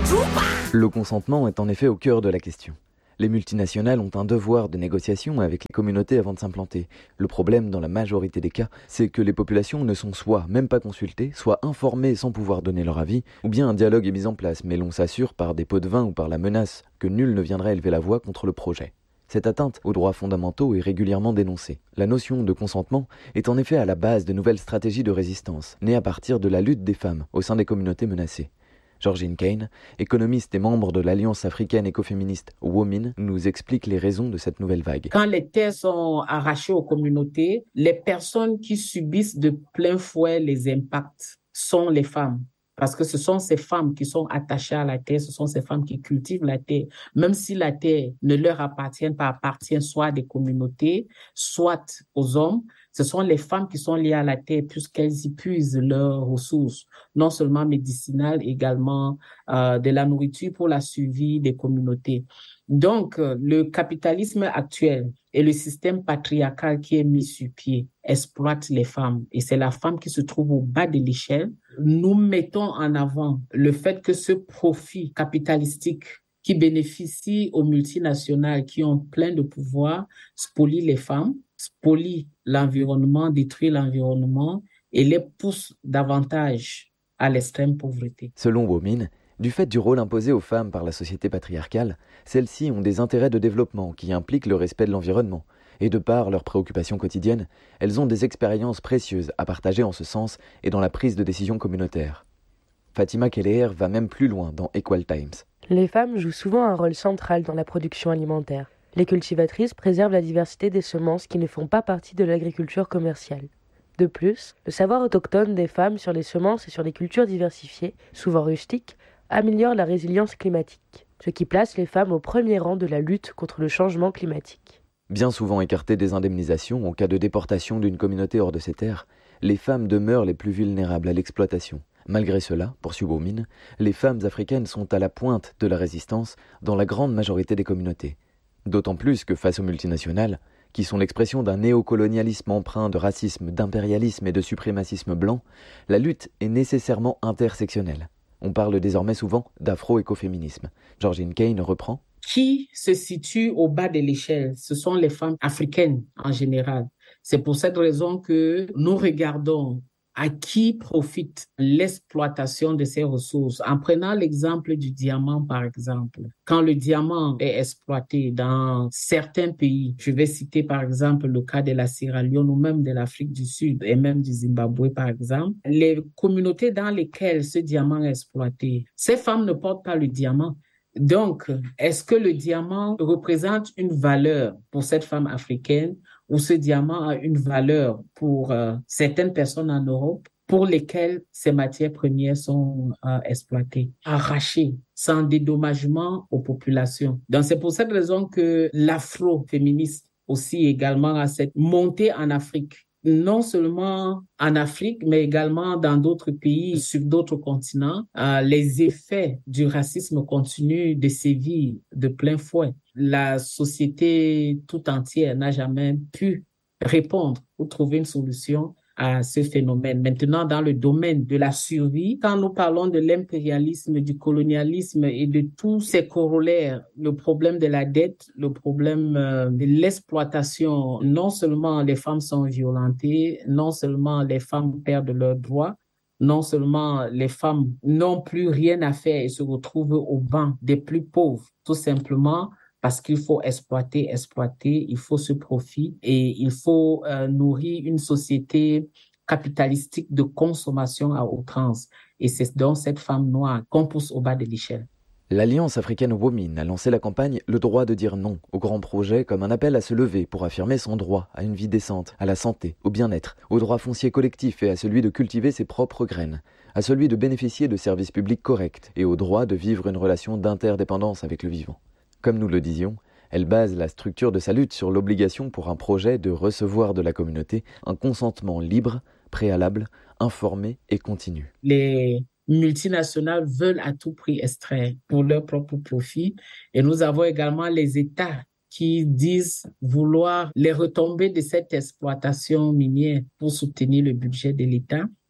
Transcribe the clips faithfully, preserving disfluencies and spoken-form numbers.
Le consentement est en effet au cœur de la question. Les multinationales ont un devoir de négociation avec les communautés avant de s'implanter. Le problème, dans la majorité des cas, c'est que les populations ne sont soit même pas consultées, soit informées sans pouvoir donner leur avis, ou bien un dialogue est mis en place, mais l'on s'assure par des pots de vin ou par la menace que nul ne viendrait élever la voix contre le projet. Cette atteinte aux droits fondamentaux est régulièrement dénoncée. La notion de consentement est en effet à la base de nouvelles stratégies de résistance, nées à partir de la lutte des femmes au sein des communautés menacées. Georgine Kane, économiste et membre de l'Alliance africaine écoféministe Women, nous explique les raisons de cette nouvelle vague. Quand les terres sont arrachées aux communautés, les personnes qui subissent de plein fouet les impacts sont les femmes. Parce que ce sont ces femmes qui sont attachées à la terre, ce sont ces femmes qui cultivent la terre. Même si la terre ne leur appartient pas, appartient soit à des communautés, soit aux hommes, ce sont les femmes qui sont liées à la terre puisqu'elles y puisent leurs ressources, non seulement médicinales, également euh, de la nourriture pour la survie des communautés. Donc, euh, le capitalisme actuel et le système patriarcal qui est mis sur pied exploite les femmes. Et c'est la femme qui se trouve au bas de l'échelle. Nous mettons en avant le fait que ce profit capitalistique qui bénéficie aux multinationales qui ont plein de pouvoir spolie les femmes, spolie l'environnement, détruit l'environnement et les pousse davantage à l'extrême pauvreté. Selon Women, du fait du rôle imposé aux femmes par la société patriarcale, celles-ci ont des intérêts de développement qui impliquent le respect de l'environnement. Et de par leurs préoccupations quotidiennes, elles ont des expériences précieuses à partager en ce sens et dans la prise de décision communautaire. Fatima Kelleher va même plus loin dans Equal Times. Les femmes jouent souvent un rôle central dans la production alimentaire. Les cultivatrices préservent la diversité des semences qui ne font pas partie de l'agriculture commerciale. De plus, le savoir autochtone des femmes sur les semences et sur les cultures diversifiées, souvent rustiques, améliore la résilience climatique, ce qui place les femmes au premier rang de la lutte contre le changement climatique. Bien souvent écartées des indemnisations en cas de déportation d'une communauté hors de ses terres, les femmes demeurent les plus vulnérables à l'exploitation. Malgré cela, poursuit Women, les femmes africaines sont à la pointe de la résistance dans la grande majorité des communautés. D'autant plus que face aux multinationales, qui sont l'expression d'un néocolonialisme empreint de racisme, d'impérialisme et de suprémacisme blanc, la lutte est nécessairement intersectionnelle. On parle désormais souvent d'afro-écoféminisme. Georgine Kane reprend. Qui se situe au bas de l'échelle? Ce sont les femmes africaines en général. C'est pour cette raison que nous regardons à qui profite l'exploitation de ces ressources. En prenant l'exemple du diamant, par exemple. Quand le diamant est exploité dans certains pays, je vais citer par exemple le cas de la Sierra Leone ou même de l'Afrique du Sud et même du Zimbabwe, par exemple, les communautés dans lesquelles ce diamant est exploité, ces femmes ne portent pas le diamant. Donc, est-ce que le diamant représente une valeur pour cette femme africaine ou ce diamant a une valeur pour euh, certaines personnes en Europe pour lesquelles ces matières premières sont euh, exploitées, arrachées, sans dédommagement aux populations? Donc, c'est pour cette raison que l'afroféministe aussi également a cette montée en Afrique. Non seulement en Afrique, mais également dans d'autres pays, sur d'autres continents, euh, les effets du racisme continuent de sévir de plein fouet. La société tout entière n'a jamais pu répondre ou trouver une solution à ce phénomène. Maintenant, dans le domaine de la survie, quand nous parlons de l'impérialisme, du colonialisme et de tous ces corollaires, le problème de la dette, le problème de l'exploitation, non seulement les femmes sont violentées, non seulement les femmes perdent leurs droits, non seulement les femmes n'ont plus rien à faire et se retrouvent au banc des plus pauvres, tout simplement parce qu'il faut exploiter, exploiter, il faut ce profit et il faut euh, nourrir une société capitalistique de consommation à outrance. Et c'est donc cette femme noire qu'on pousse au bas de l'échelle. L'Alliance africaine Women a lancé la campagne « Le droit de dire non » au grand projet comme un appel à se lever pour affirmer son droit à une vie décente, à la santé, au bien-être, au droit foncier collectif et à celui de cultiver ses propres graines, à celui de bénéficier de services publics corrects et au droit de vivre une relation d'interdépendance avec le vivant. Comme nous le disions, elle base la structure de sa lutte sur l'obligation pour un projet de recevoir de la communauté un consentement libre, préalable, informé et continu. Les multinationales veulent à tout prix extraire pour leur propre profit et nous avons également les États qui disent vouloir les retombées de cette exploitation minière pour soutenir le budget de l'État.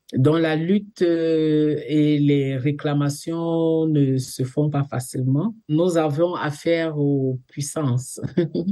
dont la lutte euh, et les réclamations ne se font pas facilement. Nous avons affaire aux puissances.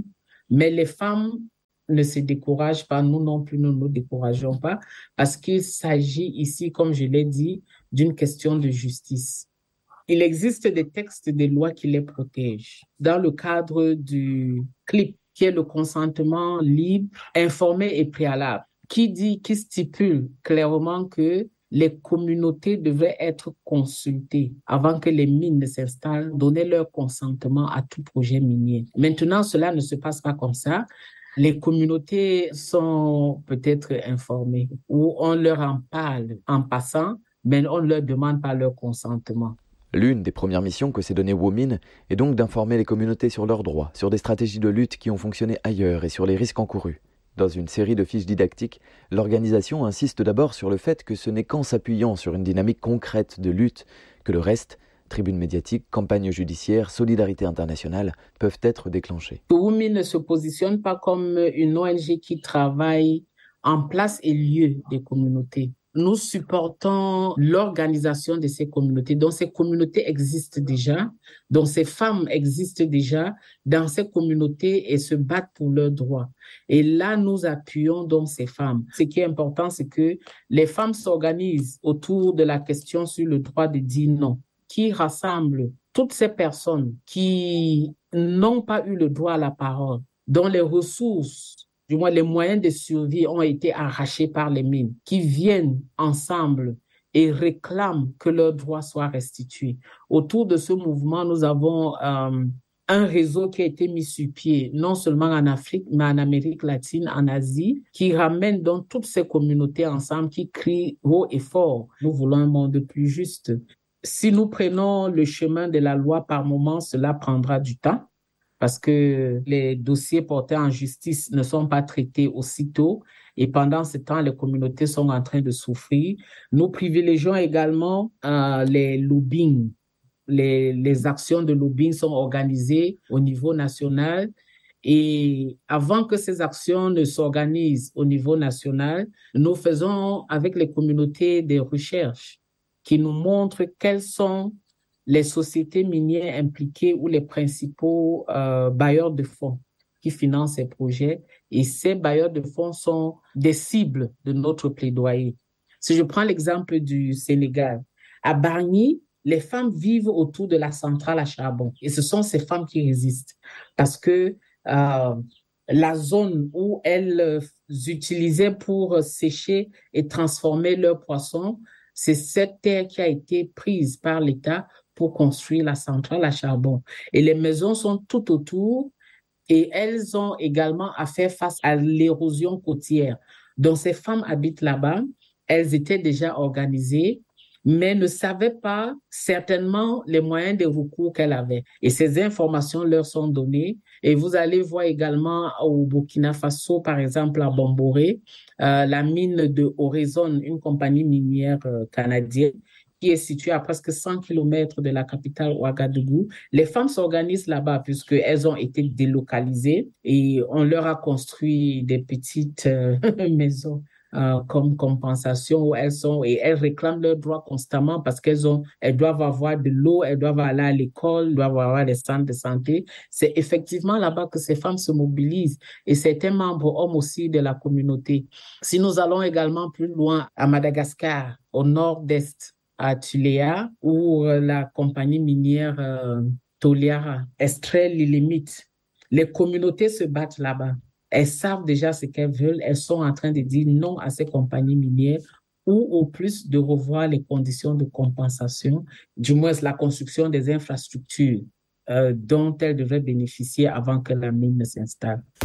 Mais les femmes ne se découragent pas, nous non plus, nous ne nous décourageons pas, parce qu'il s'agit ici, comme je l'ai dit, d'une question de justice. Il existe des textes de loi qui les protègent. Dans le cadre du C L I P, qui est le consentement libre, informé et préalable, qui dit, qui stipule clairement que les communautés devraient être consultées avant que les mines ne s'installent, donner leur consentement à tout projet minier. Maintenant, cela ne se passe pas comme ça. Les communautés sont peut-être informées ou on leur en parle en passant, mais on ne leur demande pas leur consentement. L'une des premières missions que s'est donnée WOMIN est donc d'informer les communautés sur leurs droits, sur des stratégies de lutte qui ont fonctionné ailleurs et sur les risques encourus. Dans une série de fiches didactiques, l'organisation insiste d'abord sur le fait que ce n'est qu'en s'appuyant sur une dynamique concrète de lutte que le reste, tribunes médiatiques, campagnes judiciaires, solidarité internationale, peuvent être déclenchées. WOMIN ne se positionne pas comme une O N G qui travaille en place et lieu des communautés. Nous supportons l'organisation de ces communautés, dont ces communautés existent déjà, dont ces femmes existent déjà dans ces communautés et se battent pour leurs droits. Et là, nous appuyons donc ces femmes. Ce qui est important, c'est que les femmes s'organisent autour de la question sur le droit de dire non, qui rassemble toutes ces personnes qui n'ont pas eu le droit à la parole, dont les ressources, du moins les moyens de survie ont été arrachés par les mines, qui viennent ensemble et réclament que leurs droits soient restitués. Autour de ce mouvement, nous avons euh, un réseau qui a été mis sur pied, non seulement en Afrique, mais en Amérique latine, en Asie, qui ramène donc toutes ces communautés ensemble, qui crient haut et fort. Nous voulons un monde plus juste. Si nous prenons le chemin de la loi par moment, cela prendra du temps, parce que les dossiers portés en justice ne sont pas traités aussitôt et pendant ce temps, les communautés sont en train de souffrir. Nous privilégions également euh, les lobbying. Les, les actions de lobbying sont organisées au niveau national et avant que ces actions ne s'organisent au niveau national, nous faisons avec les communautés des recherches qui nous montrent quelles sont les sociétés minières impliquées ou les principaux euh, bailleurs de fonds qui financent ces projets. Et ces bailleurs de fonds sont des cibles de notre plaidoyer. Si je prends l'exemple du Sénégal, à Bargny, les femmes vivent autour de la centrale à charbon. Et ce sont ces femmes qui résistent parce que euh, la zone où elles utilisaient pour sécher et transformer leurs poissons, c'est cette terre qui a été prise par l'État pour construire la centrale à charbon. Et les maisons sont tout autour et elles ont également à faire face à l'érosion côtière. Donc, ces femmes habitent là-bas, elles étaient déjà organisées, mais ne savaient pas certainement les moyens de recours qu'elles avaient. Et ces informations leur sont données. Et vous allez voir également au Burkina Faso, par exemple à Bomboré, euh, la mine de Horizon, une compagnie minière euh, canadienne, qui est située à presque cent kilomètres de la capitale Ouagadougou. Les femmes s'organisent là-bas puisqu'elles ont été délocalisées et on leur a construit des petites euh, maisons euh, comme compensation où elles sont et elles réclament leurs droits constamment parce qu'elles ont, elles doivent avoir de l'eau, elles doivent aller à l'école, doivent avoir des centres de santé. C'est effectivement là-bas que ces femmes se mobilisent et certains membres hommes aussi de la communauté. Si nous allons également plus loin à Madagascar, au nord-est, à Tuléa, où la compagnie minière euh, Toliara extrait les limites. Les communautés se battent là-bas. Elles savent déjà ce qu'elles veulent. Elles sont en train de dire non à ces compagnies minières ou au plus de revoir les conditions de compensation, du moins la construction des infrastructures euh, dont elles devraient bénéficier avant que la mine ne s'installe.